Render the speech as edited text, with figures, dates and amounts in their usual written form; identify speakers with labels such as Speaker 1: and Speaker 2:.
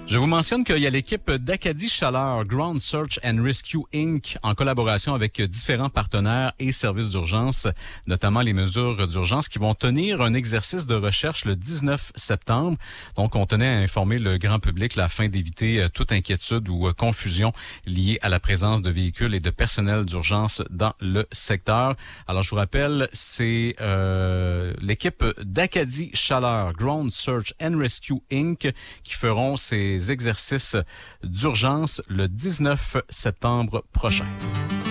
Speaker 1: Je vous mentionne qu'il y a l'équipe d'Acadie Chaleur Ground Search and Rescue Inc. en collaboration avec différents partenaires et services d'urgence, notamment les mesures d'urgence, qui vont tenir un exercice de recherche le 19 septembre. Donc, on tenait à informer le grand public afin d'éviter toute inquiétude ou confusion liée à la présence de véhicules et de personnel d'urgence dans le secteur. Alors, je vous rappelle, c'est l'équipe d'Acadie Chaleur Ground Search and Rescue Inc. qui feront ces exercices d'urgence le 19 septembre prochain.